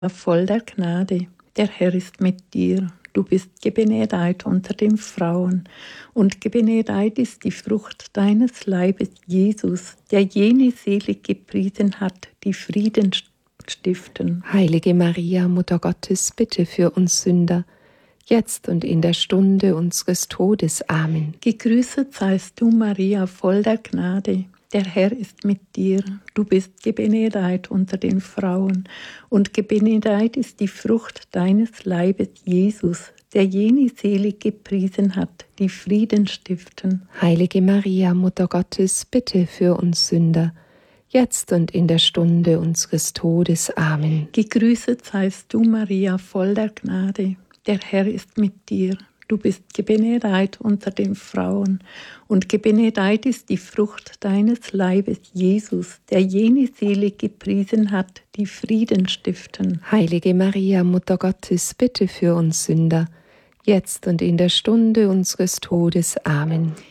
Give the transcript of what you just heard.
voll der Gnade, der Herr ist mit dir. Du bist gebenedeit unter den Frauen, und gebenedeit ist die Frucht deines Leibes, Jesus, der jene selig gepriesen hat, die Frieden stiften. Heilige Maria, Mutter Gottes, bitte für uns Sünder, jetzt und in der Stunde unseres Todes. Amen. Gegrüßet seist du, Maria, voll der Gnade. Der Herr ist mit dir. Du bist gebenedeit unter den Frauen, und gebenedeit ist die Frucht deines Leibes, Jesus, der jene selig gepriesen hat, die Frieden stiften. Heilige Maria, Mutter Gottes, bitte für uns Sünder, jetzt und in der Stunde unseres Todes. Amen. Gegrüßet seist du, Maria, voll der Gnade. Der Herr ist mit dir. Du bist gebenedeit unter den Frauen, und gebenedeit ist die Frucht deines Leibes, Jesus, der jene selig gepriesen hat, die Frieden stiften. Heilige Maria, Mutter Gottes, bitte für uns Sünder, jetzt und in der Stunde unseres Todes. Amen.